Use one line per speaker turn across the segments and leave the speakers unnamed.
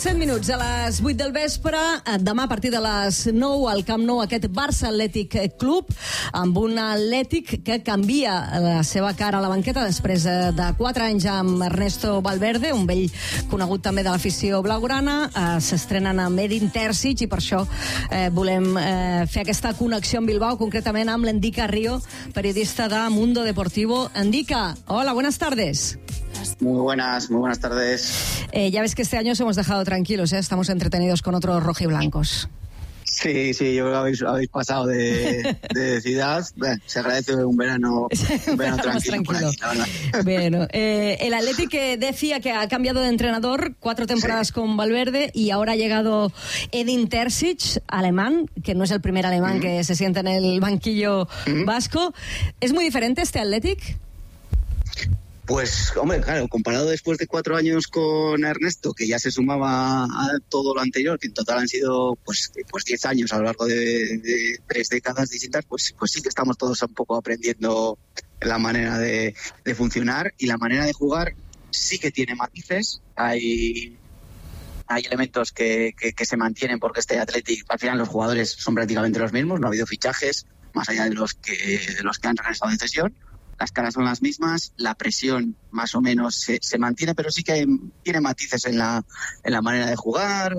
7 minuts a les 8 del vespre, demà a partir de les 9 al Camp Nou, aquest Barça Atlètic Club, amb un Atlètic que canvia la seva cara a la banqueta després de 4 anys amb Ernesto Valverde, un vell conegut també de l'afició blaugrana. S'estrenen amb Edin Terzic i per això volem fer aquesta connexió amb Bilbao, concretament amb l'Endica Río, periodista de Mundo Deportivo. Endica, hola, buenas tardes.
Muy buenas tardes.
Ya ves que este año os hemos dejado tranquilos, estamos entretenidos con otros rojiblancos.
Sí, yo creo que habéis pasado de ciudad. Bueno, se agradece un verano tranquilo por aquí, la verdad.
Bueno, el Athletic decía que ha cambiado de entrenador, 4 temporadas con Valverde, y ahora ha llegado Edin Terzic, alemán, que no es el primer alemán que se sienta en el banquillo vasco. ¿Es muy diferente este Athletic?
Pues, hombre, claro, comparado después de 4 años con Ernesto, que ya se sumaba a todo lo anterior, que en total han sido pues 10 años a lo largo de 3 décadas distintas, pues sí que estamos todos un poco aprendiendo la manera de funcionar, y la manera de jugar sí que tiene matices. Hay elementos que se mantienen, porque este Athletic, al final los jugadores son prácticamente los mismos, no ha habido fichajes más allá de los que han regresado de cesión. Las caras son las mismas, la presión más o menos se mantiene, pero sí que tiene matices en la manera de jugar.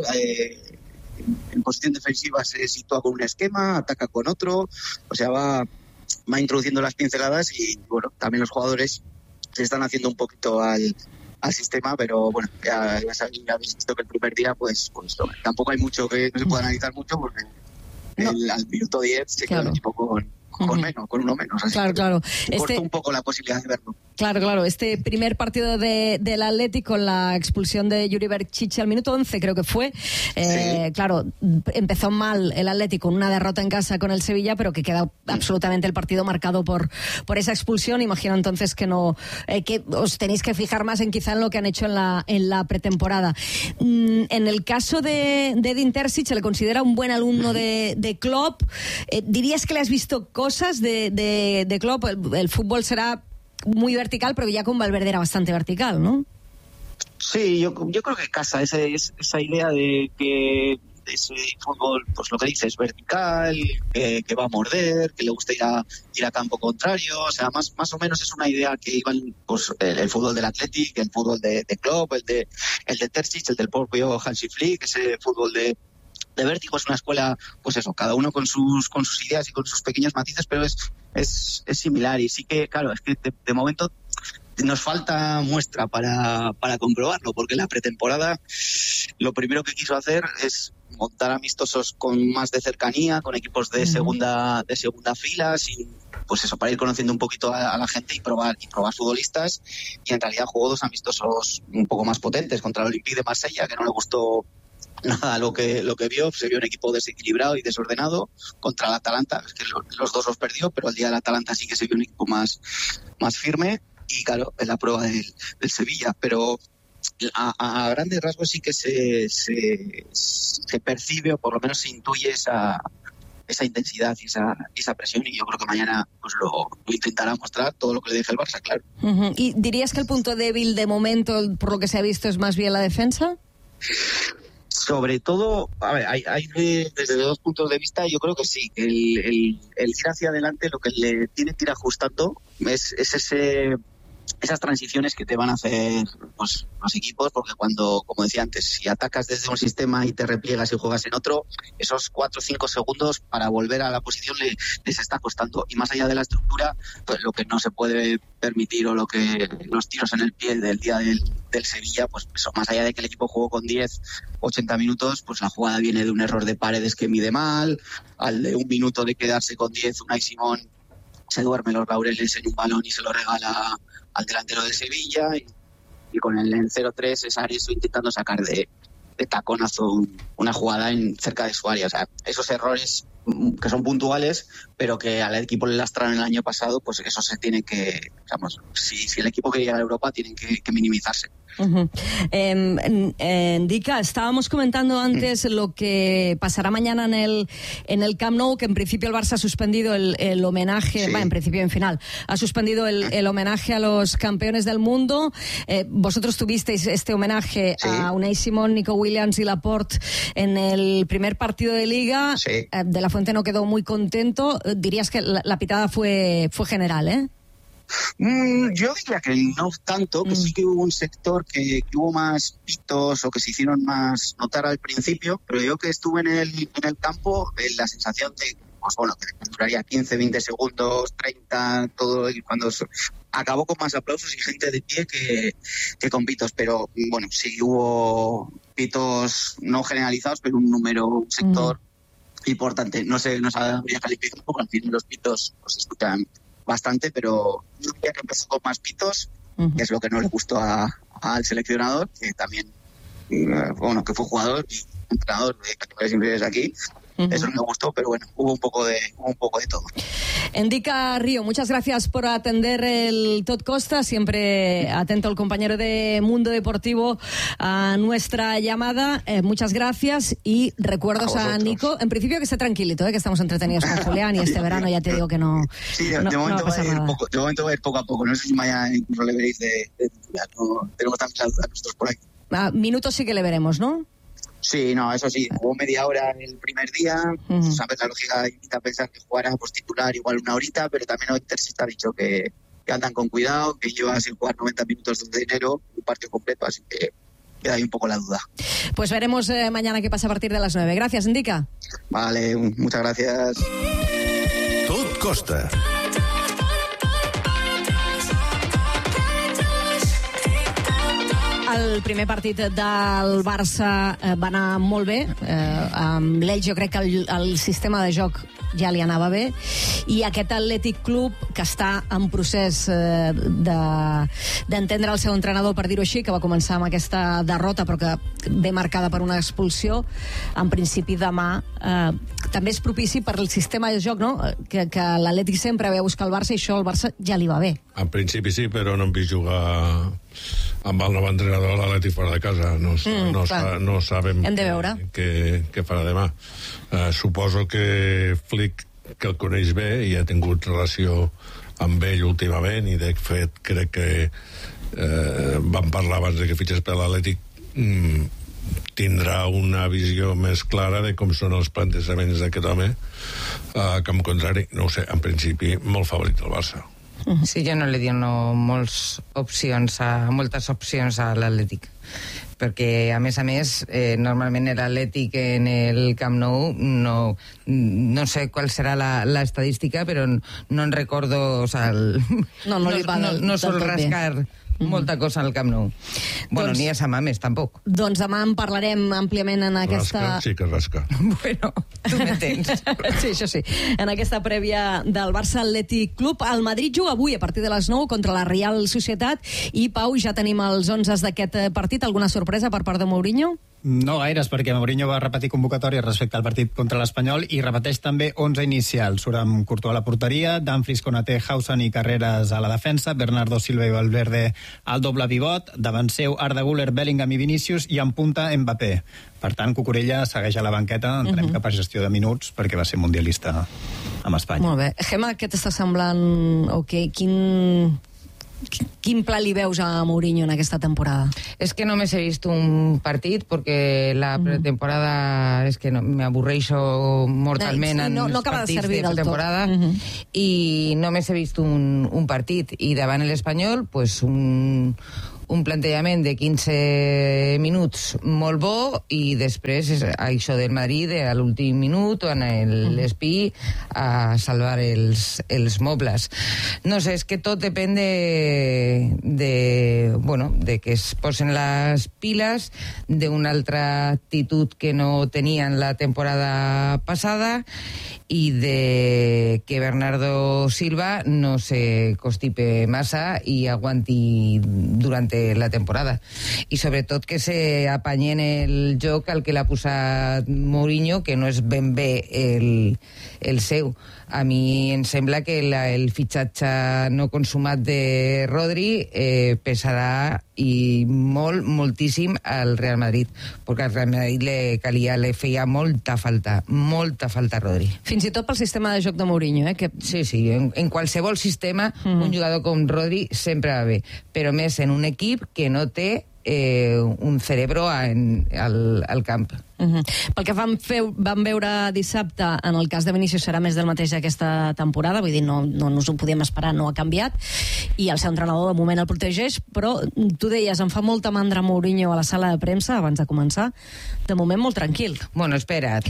En posición defensiva se sitúa con un esquema, ataca con otro, o sea, va introduciendo las pinceladas, y bueno, también los jugadores se están haciendo un poquito al sistema, pero bueno, ya habéis visto que el primer día pues tampoco hay mucho que no se pueda analizar mucho, porque al minuto 10 se queda el equipo con uno menos. Así
claro.
Corta un poco la posibilidad de verlo.
Claro. Este primer partido del Atlético, con la expulsión de Yuri Berchiche al minuto 11, creo que fue. Sí. Claro, empezó mal el Atlético con una derrota en casa con el Sevilla, pero que queda absolutamente el partido marcado por esa expulsión. Imagino entonces que que os tenéis que fijar más en lo que han hecho en la pretemporada. En el caso de Edin Terzic, se le considera un buen alumno de Klopp. ¿Dirías que le has visto cosas de Klopp? El fútbol será muy vertical, pero ya con Valverde era bastante vertical, ¿no?
Sí, yo creo que casa esa idea de que ese fútbol, pues lo que dices, vertical, que va a morder, que le gusta ir a campo contrario, o sea, más o menos es una idea que iban pues el fútbol del Athletic, el fútbol de Klopp, el de Terzic, el del propio Hansi Flick, ese fútbol de vértigo. Es una escuela, pues eso, cada uno con sus ideas y con sus pequeños matices, pero es similar. Y sí que, claro, es que de momento nos falta muestra para comprobarlo, porque en la pretemporada lo primero que quiso hacer es montar amistosos con más de cercanía, con equipos de segunda fila, sin, pues eso, para ir conociendo un poquito a la gente y probar futbolistas. Y en realidad jugó 2 amistosos un poco más potentes contra el Olympique de Marsella, que no le gustó nada lo que vio. Se vio un equipo desequilibrado y desordenado. Contra el Atalanta, es que los 2 los perdió, pero el día del Atalanta sí que se vio un equipo más firme, y claro, en la prueba del Sevilla. Pero a grandes rasgos sí que se percibe, o por lo menos se intuye esa intensidad y esa presión, y yo creo que mañana pues lo intentará mostrar todo lo que le deje el Barça, claro.
¿Y dirías que el punto débil de momento, por lo que se ha visto, es más bien la defensa?
Sobre todo, a ver, hay desde 2 puntos de vista. Yo creo que sí, que el ir hacia adelante, lo que le tiene que ir ajustando es esas transiciones que te van a hacer pues los equipos, porque cuando, como decía antes, si atacas desde un sistema y te repliegas y juegas en otro, esos 4 o 5 segundos para volver a la posición les está costando. Y más allá de la estructura, pues lo que no se puede permitir, o lo que los tiros en el pie del día del Sevilla, pues eso, más allá de que el equipo jugó con 80 minutos, pues la jugada viene de un error de Paredes que mide mal, al de 1 minuto de quedarse con 10, Unai Simón se duerme los laureles en un balón y se lo regala al delantero del Sevilla, y con el 0-3 es Areso intentando sacar de taconazo una jugada cerca de su área. O sea, esos errores que son puntuales, pero que al equipo le lastraron el año pasado, pues eso se tiene que, digamos, si el equipo quiere llegar a Europa, tienen que minimizarse.
Ndica, estábamos comentando antes lo que pasará mañana en el Camp Nou, que en principio el Barça ha suspendido el homenaje, en principio en final, ha suspendido el homenaje a los campeones del mundo. Vosotros tuvisteis este homenaje a Unai Simón, Nico Williams y Laporte en el primer partido de Liga. De la Fuente no quedó muy contento. Dirías que la pitada fue general, ¿eh?
Yo diría que no tanto, que sí que hubo un sector que hubo más pitos o que se hicieron más notar al principio, pero yo que estuve en el campo, la sensación de pues bueno, que duraría 15, 20 segundos, 30, todo, y cuando acabó con más aplausos y gente de pie que con pitos, pero bueno, sí hubo pitos no generalizados, pero un sector importante. No sabría calificar, porque al final los pitos se escuchan bastante, pero yo diría que empezó con más pitos, que es lo que no le gustó al seleccionador, que también, bueno, que fue jugador y entrenador de categorías inferiores aquí. Eso no me gustó, pero bueno, hubo un poco de todo.
Ndica Río, muchas gracias por atender el Tot Costa, siempre atento el compañero de Mundo Deportivo a nuestra llamada. Muchas gracias y recuerdos a Nico. En principio que esté tranquilito, que estamos entretenidos con Julián y este verano ya te digo que no.
Sí, de momento va a ir poco a poco. No sé si mañana incluso le veréis de titular. No, tenemos también a nosotros por aquí.
Minutos sí que le veremos, ¿no?
Sí, no, eso sí, jugó media hora el primer día, sabes, la lógica invita a pensar que jugará pues titular igual una horita, pero también hoy Tercista ha dicho que andan con cuidado, que lleva sin jugar 90 minutos desde enero, un partido completo, así que queda ahí un poco la duda.
Pues veremos mañana qué pasa a partir de las 9. Gracias, Ndica.
Vale, muchas gracias.
Tot Costa.
El primer partit del Barça va anar molt bé. Amb l'Elx jo crec que el sistema de joc ja li anava bé, i aquest Atlètic Club, que està en procés d'entendre el seu entrenador, per dir-ho així, que va començar amb aquesta derrota però que ve marcada per una expulsió, en principi demà també és propici per el sistema de joc, no? Que l'Atlètic sempre ve a buscar el Barça, i això al Barça ja li va bé.
En principi sí, però no hem vist jugar amb el nou entrenador l'Atlètic fora de casa. No sabem què farà demà. Suposo que Flick, que el coneix bé i ha tingut relació amb ell últimament, i de fet crec que vam parlar abans de que fitxés per l'Atlètic, tindrà una visió més clara de com són els plantejaments d'aquest home, que en contrari, no ho sé, en principi molt favorit el Barça.
Sí, jo no li dono moltes opcions a l'Atlètic, perquè a més normalment l'Atlètic en el Camp Nou no sé qual serà l'estadística, però no en recordo, o sigui, no sol rascar molta cosa al Camp Nou. Bueno, ni a Samames, tampoc.
Doncs demà en parlarem àmpliament en aquesta...
Rasca, sí que rasca.
Bueno, tu m'entens.
Sí, això sí. En aquesta prèvia del Barça Atlètic Club. El Madrid juga avui a partir de les 9 contra la Real Societat, i Pau, ja tenim els 11 d'aquest partit. Alguna sorpresa per part de Mourinho?
No gaires, perquè Mourinho va repetir convocatòria respecte al partit contra l'Espanyol i repeteix també 11 inicials. Surt amb Courtois a la porteria, Dumfries, Konaté, Hausen i Carreras a la defensa, Bernardo Silva i Valverde al doble pivot, davant seu Arda Güler, Bellingham i Vinícius, i en punta Mbappé. Per tant, Cucurella segueix a la banqueta, entenem que per gestió de minuts, perquè va ser mundialista amb Espanya.
Molt bé. Gemma, què t'està semblant? Quin pla li veus a Mourinho en aquesta temporada?
Es que només he vist un partit perquè la pretemporada es que me avorreixo mortalment en els partits de pretemporada, i només he vist un partit, i davant l'Espanyol pues un plantejament de 15 minuts molt bo, i després això del Madrid a l'últim minut o en l'espí a salvar els mobles. No sé, és que tot depèn de que es posen les piles, d'una altra actitud que no tenien la temporada passada, i de que Bernardo Silva no se constipe massa i aguanti durant la temporada. I sobretot que se apanyen el joc al que l'ha posat Mourinho, que no és ben bé el seu. A mi em sembla que el fitxatge no consumat de Rodri pesarà i moltíssim al Real Madrid, perquè al Real Madrid le feia molta falta a Rodri.
Fins i tot pel sistema de joc de Mourinho, que...
Sí, en qualsevol sistema un jugador com Rodri sempre va bé, però més en un equip que no té un cerebro al camp.
Pel que vam veure dissabte, en el cas de Vinícius serà més del mateix aquesta temporada, vull dir, no ens ho podíem esperar, no ha canviat, i el seu entrenador de moment el protegeix, però tu deies, em fa molta mandra Mourinho a la sala de premsa abans de començar, de moment molt tranquil.
Bueno, espera't.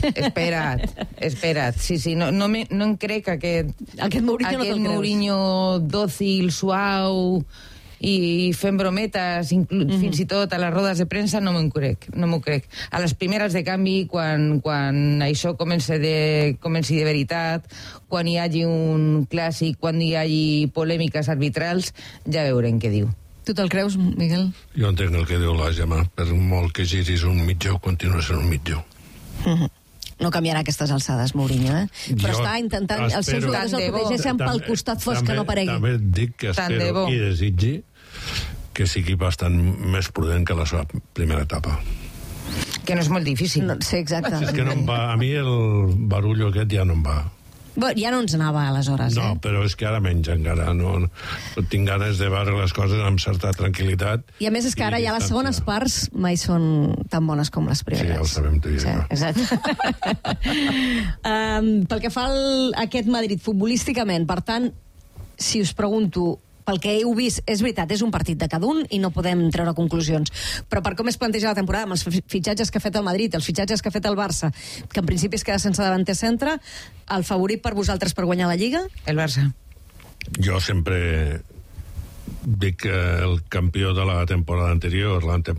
Sí, no em crec aquest Mourinho dòcil, suau i fent brometes, fins i tot a les rodes de premsa, no m'ho crec. A les primeres de canvi, quan això comenci de veritat, quan hi hagi un clàssic, quan hi hagi polèmiques arbitrals, ja veurem què diu.
Tu te'l creus, Miguel?
Jo entenc el que diu la Gemma. Per molt que giris un mitjó, continua sent un mitjó.
No canviarà aquestes alçades, Mourinho, Però està intentant els seus jugadors el protegeixen pel costat fosc que no aparegui.
També et dic que espero i desitgi que sigui bastant més prudent que la seva primera etapa.
Que no és molt difícil.
Sí, exacte.
És que no em va, a mi el barullo aquest ja no em va.
Ja no ens anava, aleshores,
No, però és que ara menys encara. No tinc ganes de veure les coses amb certa tranquil·litat.
I a més és que ara ja les segones parts mai són tan bones com les primeres.
Sí, ja ho sabem tu i jo.
Exacte. Pel que fa a aquest Madrid futbolísticament, per tant, si us pregunto, pel que heu vist, és veritat, és un partit de cada un i no podem treure conclusions, però per com es planteja la temporada, amb els fitxatges que ha fet el Madrid, els fitxatges que ha fet el Barça, que en principi es queda sense davanter centre, el favorit per vosaltres per guanyar la Lliga?
El Barça.
Jo sempre dic que el campió de la temporada anterior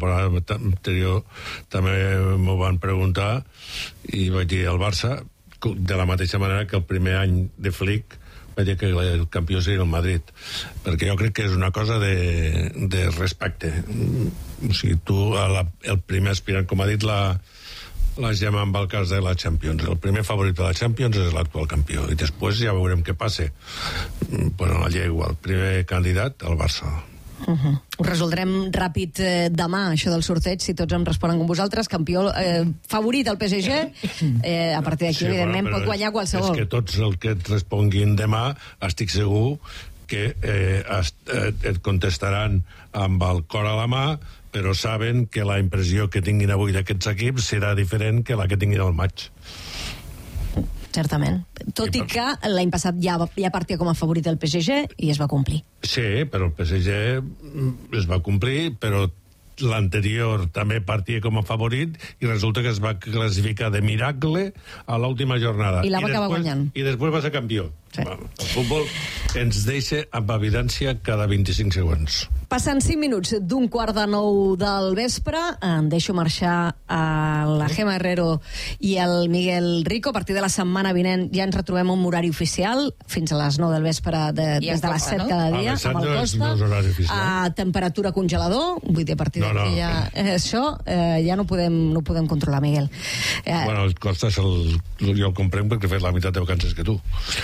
també m'ho van preguntar i vaig dir el Barça, de la mateixa manera que el primer any de Flick vaig dir que el campió seria el Madrid, perquè jo crec que és una cosa de respecte. O sigui, tu, el primer aspirant, com ha dit la Gemma amb el cas de la Champions, el primer favorit de la Champions és l'actual campió, i després ja veurem què passa. Però en la Lliga igual, primer candidat, el Barça.
Ho resoldrem ràpid demà, això del sorteig, si tots em responen com vosaltres. Campió favorit el PSG, a partir d'aquí, evidentment, pot guanyar qualsevol.
És que tots el que et responguin demà, estic segur que et contestaran amb el cor a la mà, però saben que la impressió que tinguin avui d'aquests equips serà diferent que la que tinguin al maig.
Certament. Tot i que l'any passat ja partia com a favorit el PSG i es va complir.
Sí, però el PSG es va complir, però l'anterior també partia com a favorit i resulta que es va classificar de miracle a l'última jornada.
I la va acabar guanyant.
I després va ser campió.
Sí.
El futbol ens deixa amb evidència cada 25 segons.
Passen 5 minuts d'un 8:45 del vespre. Em deixo marxar a la Gemma Herrero i el Miguel Rico. A partir de la setmana vinent ja ens retrobem un horari oficial fins a les 9 del vespre des de les 7 cada dia amb el Costa. A temperatura congelador, vull dir, a partir d'aquí ja això ja no podem controlar, Miguel.
Bueno, el Costa jo el comprenc perquè he fet la meitat de vacances que tu.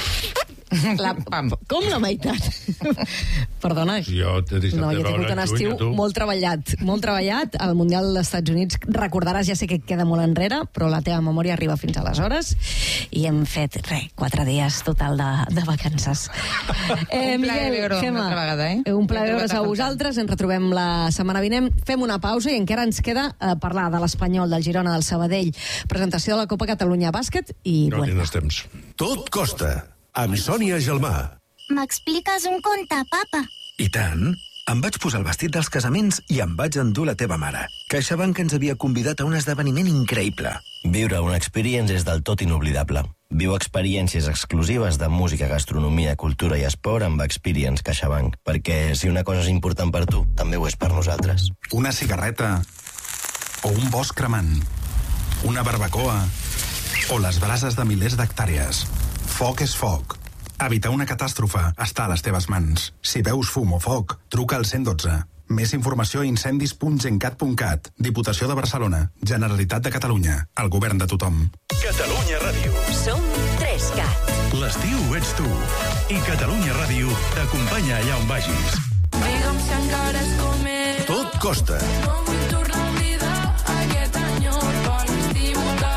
Com la meitat? Perdona.
Jo t'he dit
no, jo he tingut un estiu molt treballat al Mundial dels Estats Units. Recordaràs, ja sé que queda molt enrere, però la teva memòria arriba fins aleshores i hem fet 4 dies total de vacances. Miguel, Gemma, un plaer veure's a vosaltres. Ens retrobem la setmana vinent. Fem una pausa i encara ens queda parlar de l'Espanyol, del Girona, del Sabadell, presentació de la Copa Catalunya Bàsquet i...
No tens temps.
Tot costa. Amb Sònia Gelmà.
M'expliques un conte, papa?
I tant. Em vaig posar el vestit dels casaments i em vaig endur la teva mare. CaixaBank ens havia convidat a un esdeveniment increïble.
Viure una experience és del tot inoblidable. Viu experiències exclusives de música, gastronomia, cultura i esport amb Experience CaixaBank. Perquè si una cosa és important per tu, també ho és per nosaltres.
Una cigarreta o un bosc cremant. Una barbacoa o les brases de milers d'hectàrees. Foc és foc. Evitar una catàstrofe està a les teves mans. Si veus fum o foc, truca al 112. Més informació a incendis.gencat.cat. Diputació de Barcelona. Generalitat de Catalunya. El govern de tothom.
Catalunya Ràdio.
Som 3CAT.
L'estiu ets tu. I Catalunya Ràdio t'acompanya allà on vagis.
Digue'm si encara és com era.
Tot costa.
No vull tornar a oblidar aquest enyor per estimular.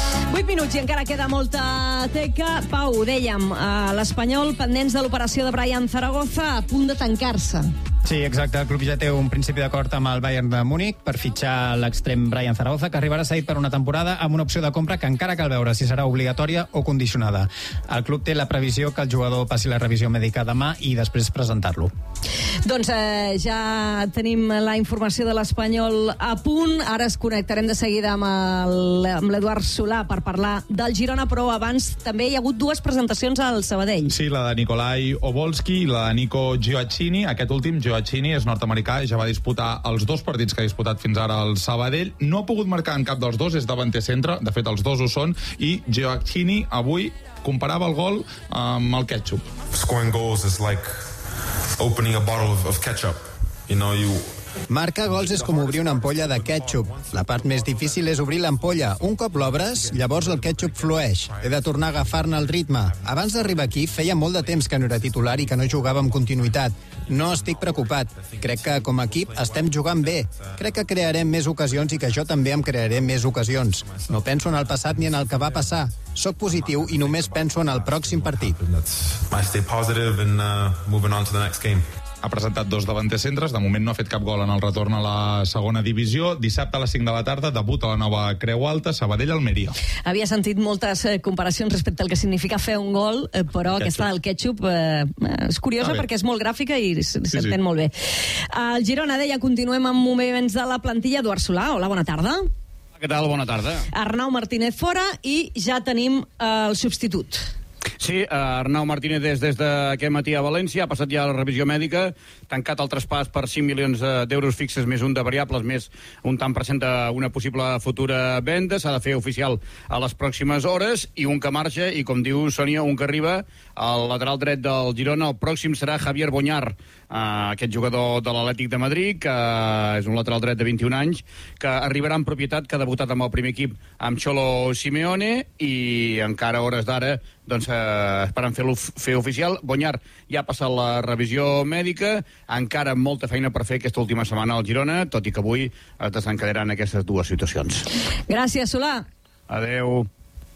8 minuts i encara queda molta teca. Pau, dèiem, l'Espanyol, pendents de l'operació de Brian Zaragoza, a punt de tancar-se.
Sí, exacte. El club ja té un principi d'acord amb el Bayern de Múnich per fitxar l'extrem Brian Zaragoza, que arribarà cedit per una temporada amb una opció de compra que encara cal veure si serà obligatòria o condicionada. El club té la previsió que el jugador passi la revisió mèdica demà i després presentar-lo.
Doncs ja tenim la informació de l'Espanyol a punt. Ara es connectarem de seguida amb l'Eduard Solà per parlar del Girona, però abans també hi ha hagut dues presentacions al Sabadell.
Sí, la de Nikolai Obolski i la de Nico Gioacchini. Aquest últim, Gioacchini, és nord-americà i ja va disputar els dos partits que ha disputat fins ara al Sabadell. No ha pogut marcar en cap dels dos, és davanter centre, de fet els dos ho són, i Gioacchini avui comparava el gol amb el ketchup.
Scoring goals is like opening a bottle of ketchup. You know,
Marcar gols és com obrir una ampolla de ketchup. La part més difícil és obrir l'ampolla. Un cop l'obres, llavors el ketchup flueix. He de tornar a agafar-ne el ritme. Abans d'arribar aquí, feia molt de temps que no era titular i que no jugava amb continuïtat. No estic preocupat. Crec que, com a equip, estem jugant bé. Crec que crearem més ocasions i que jo també em crearé més ocasions. No penso en el passat ni en el que va passar. Soc positiu i només penso en el pròxim partit.
I stay positive and moving on to the next game.
Ha presentat dos davanters centres, de moment no ha fet cap gol en el retorn a la segona divisió. Dissabte a les 5 de la tarda debut a la nova Creu Alta, Sabadell-Almeria.
Havia sentit moltes comparacions respecte al que significa fer un gol, però aquesta del ketchup és curiosa perquè és molt gràfica i s'entén molt bé. El Girona, deia, continuem amb moviments de la plantilla. Eduard Solà, hola, bona tarda.
Què tal? Bona tarda.
Arnau Martínez fora i ja tenim el substitut.
Sí, Arnau Martínez des d'aquest matí a València, ha passat ja la revisió mèdica, tancat el traspàs per 5 milions d'euros fixes més un de variables, més un tant per cent d'una possible futura venda. S'ha de fer oficial a les pròximes hores, i un que marxa, i com diu Sònia, un que arriba, al lateral dret del Girona. El pròxim serà Javier Boñar, aquest jugador de l'Atlètic de Madrid, que és un lateral dret de 21 anys, que arribarà en propietat, que ha debutat amb el primer equip amb Cholo Simeone, i encara a hores d'ara doncs esperant fer oficial. Boñar ja ha passat la revisió mèdica, encara molta feina per fer aquesta última setmana al Girona, tot i que avui es desencadenaran aquestes dues situacions.
Gràcies, Solà.
Adeu.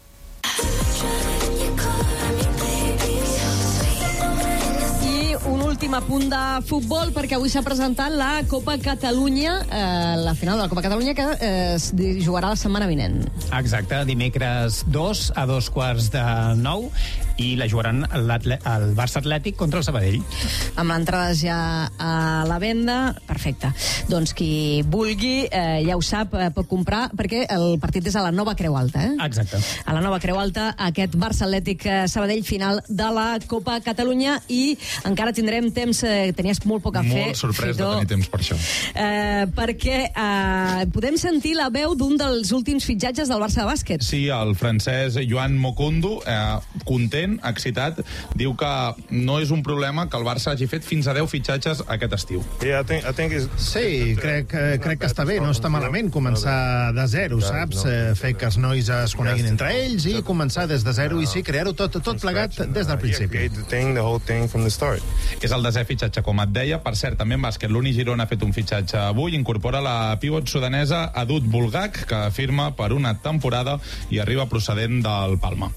Un últim apunt de futbol, perquè avui s'ha presentat la Copa Catalunya, la final de la Copa Catalunya, que es jugarà la setmana vinent.
Exacte, dimecres 2 a 2:45, i la jugaran el Barça Atlètic contra el Sabadell.
Amb entrades ja a la venda, perfecte. Doncs qui vulgui, ja ho sap, pot comprar, perquè el partit és a la nova Creu Alta,
Exacte.
A la nova Creu Alta, aquest Barça Atlètic Sabadell, final de la Copa Catalunya, i encara tindrem temps, tenies molt poc a fer.
Molt sorprès de tenir temps per això.
Perquè podem sentir la veu d'un dels últims fitxatges del Barça de bàsquet.
Sí, el francès Joan Mokondo, content, excitat, diu que no és un problema que el Barça hagi fet fins a 10 fitxatges aquest estiu.
Sí, crec que està bé, no està malament començar de zero, saps? Fer que els nois es coneguin entre ells i començar des de zero, i sí, crear-ho tot plegat des del principi.
És el desè fitxatge, com et deia. Per cert, també en bàsquet, l'Uni Girona ha fet un fitxatge avui, incorpora la pivot sudanesa Adut Bulgak, que firma per una temporada i arriba procedent del Palma.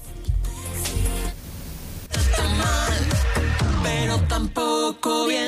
Pero tampoco bien.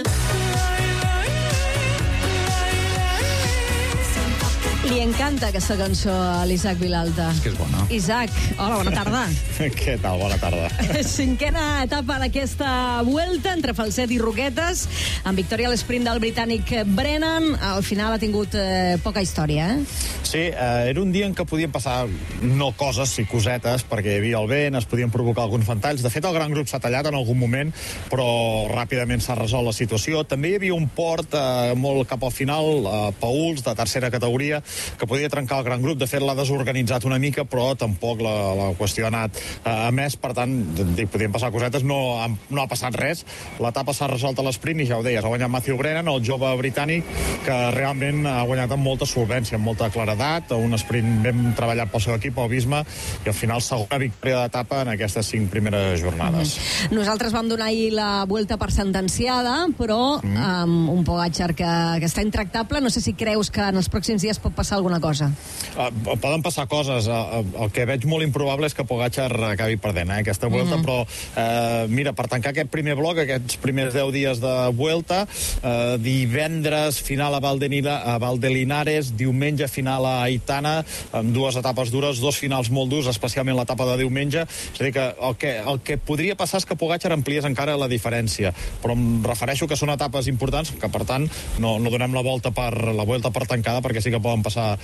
Li encanta aquesta cançó a l'Isaac Vilalta.
És que és bona.
Isaac, hola, bona tarda.
Què tal? Bona tarda.
Cinquena etapa d'aquesta Vuelta, entre falset i roquetes, amb victòria a l'esprint del britànic Brennan. Al final ha tingut poca història,
Sí, era un dia en què podien passar no coses, sí cosetes, perquè hi havia el vent, es podien provocar alguns ventalls. De fet, el gran grup s'ha tallat en algun moment, però ràpidament s'ha resolt la situació. També hi havia un port molt cap al final, Pauls, de tercera categoria, que podia trencar el gran grup. De fet, l'ha desorganitzat una mica, però tampoc la qüestió ha anat a més. Per tant, podien passar cosetes, no ha passat res. L'etapa s'ha resolt a l'esprint i ja ho deies, ha guanyat Matthew Brennan, el jove britànic, que realment ha guanyat amb molta solvència, amb molta claredat, un sprint ben treballat pel seu equip, el Visma, i al final segona victòria d'etapa en aquestes 5 primeres jornades.
Nosaltres vam donar ahir la Vuelta per sentenciada, però amb un Pogačar que està intractable. No sé si creus que en els pròxims dies pot passar alguna cosa.
Poden passar coses. El que veig molt improbable és que Pogačar acabi perdent aquesta Vuelta, però mira, per tancar aquest primer bloc, aquests primers 10 dies de Vuelta, divendres final a Valdelinares, diumenge final a Aitana, amb 2 etapes dures, 2 finals molt durs, especialment l'etapa de diumenge. És a dir, que el que podria passar és que Pogačar ampliés encara la diferència, però em refereixo que són etapes importants, que per tant no donem la Vuelta per tancada, perquè sí que poden passar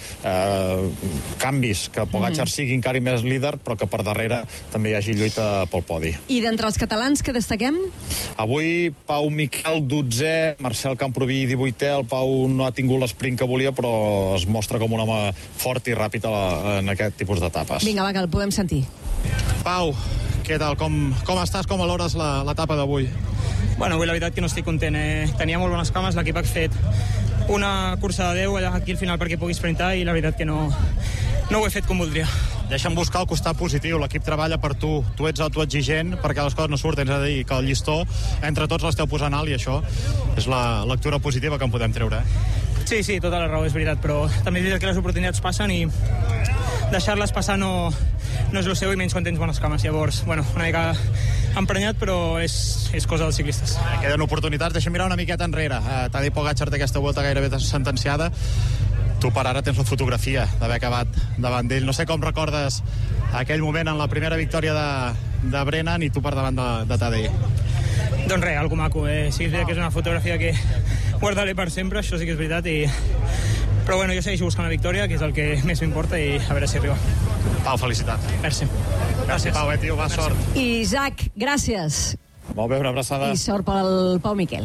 canvis, que Pogačar sigui encara més líder, però que per darrere també hi hagi lluita pel podi.
I d'entre els catalans que destaquem?
Avui Pau Miquel 12è, Marcel Camproví 18è. El Pau no ha tingut l'esprint que volia, però es mostra com un home fort i ràpid en aquest tipus d'etapes.
Vinga, va, que el podem sentir.
Pau, què tal? Com estàs? Com valores l'etapa d'avui?
Bueno, avui la veritat que no estic content. Tenia molt bones cames, l'equip ha fet una cursa de 10 allà aquí al final perquè pugui sprintar i la veritat que no ho he fet com voldria.
Deixa'm buscar el costat positiu, l'equip treballa per tu, tu ets autoexigent perquè les coses no surten, és a dir, que el llistó entre tots l'esteu posant alt i això és la lectura positiva que en podem treure.
Sí, tota la raó, és veritat, però també és veritat que les oportunitats passen i deixar-les passar no és el seu i menys quan tens bones cames. Llavors, bueno, una mica emprenyat, però és cosa dels ciclistes.
Queden oportunitats, deixa'm mirar una miqueta enrere. Tadej Pogačar té aquesta Vuelta gairebé sentenciada. Tu per ara tens la fotografia d'haver acabat davant d'ell. No sé com recordes aquell moment en la primera victòria de Brennan i tu per davant de Tadej.
Doncs res, algo maco. Sí que és una fotografia que guardaré per sempre, això sí que és veritat, però bueno, jo segueixo buscant la victòria, que és el que més m'importa, i a veure si arriba.
Pau, felicitats.
Merci.
Gràcies, Pau, tio, va, sort.
I Isaac, gràcies.
Molt bé, una abraçada.
I sort pel Pau Miquel.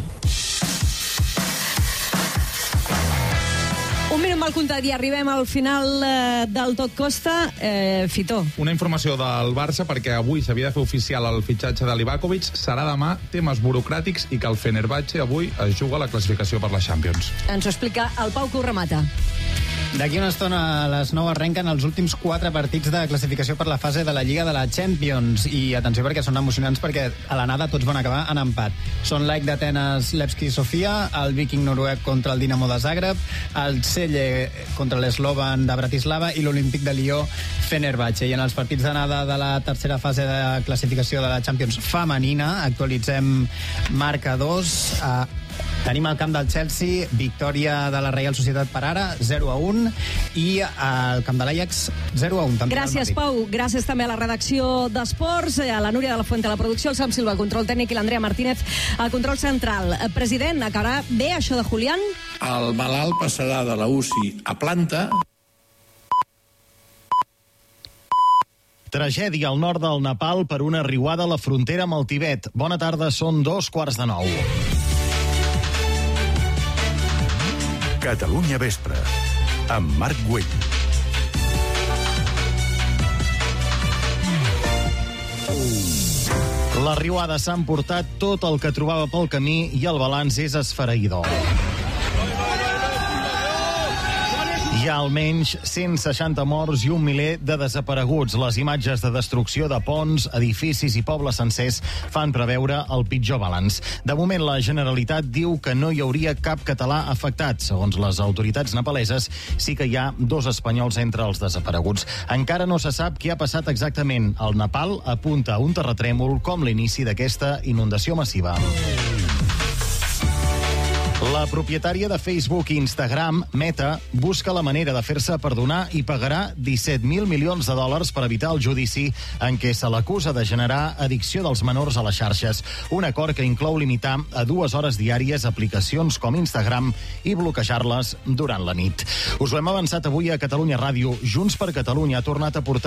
Un minut mal comptat i arribem al final del Tot Costa. Fitó.
Una informació del Barça, perquè avui s'havia de fer oficial el fitxatge de Livakovic, serà demà, temes burocràtics i que el Fenerbahçe avui es juga la classificació per la Champions.
Ens ho explica el Pau, que ho remata.
D'aquí una estona a les 9 arrenquen els últims 4 partits de classificació per la fase de la Lliga de la Champions. I atenció, perquè són emocionants, perquè a l'anada tots van acabar en empat. Són l'AEK d'Atenes, Levski Sofia, el Viking noruec contra el Dinamo de Zagreb, el Celje contra l'Eslovan de Bratislava i l'Olímpic de Lió Fenerbahçe. I en els partits d'anada de la tercera fase de classificació de la Champions femenina actualitzem marcadors. Tenim al camp del Chelsea victòria de la Reial Societat per ara 0-1 i al camp de l'Ajax 0-1.
Gràcies, Pau. Gràcies també a la redacció d'Esports, a la Núria de la Fuente a la producció, el Sam Silva al control tècnic i l'Andrea Martínez al control central. President, acabarà bé això de Julián?
El malalt passarà de la UCI a planta.
Tragèdia al nord del Nepal per una riuada a la frontera amb el Tibet. Bona tarda, són 8:45.
Catalunya Vespre, amb Marc Güell.
La riuada s'ha emportat tot el que trobava pel camí i el balanç és esfereïdor. Hi ha almenys 160 morts i 1 miler de desapareguts. Les imatges de destrucció de ponts, edificis i pobles sencers fan preveure el pitjor balanç. De moment, la Generalitat diu que no hi hauria cap català afectat. Segons les autoritats nepaleses, sí que hi ha 2 espanyols entre els desapareguts. Encara no se sap què ha passat exactament. El Nepal apunta a un terratrèmol com l'inici d'aquesta inundació massiva. La propietària de Facebook i Instagram, Meta, busca la manera de fer-se perdonar i pagarà 17.000 milions de dòlars per evitar el judici en què se l'acusa de generar addicció dels menors a les xarxes. Un acord que inclou limitar a 2 hores diàries aplicacions com Instagram i bloquejar-les durant la nit. Us ho hem avançat avui a Catalunya Ràdio. Junts per Catalunya ha tornat a portar